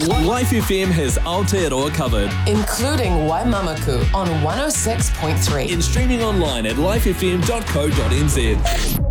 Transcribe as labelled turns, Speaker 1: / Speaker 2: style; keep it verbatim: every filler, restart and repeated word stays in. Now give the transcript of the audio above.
Speaker 1: Life F M has Aotearoa covered.
Speaker 2: Including Waimamaku on one oh six point three.
Speaker 1: And streaming online at life f m dot co dot n z.